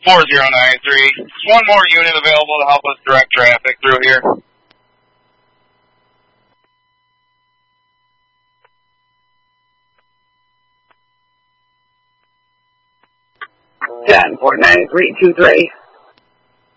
4093. There's one more unit available to help us direct traffic through here. 10-49323.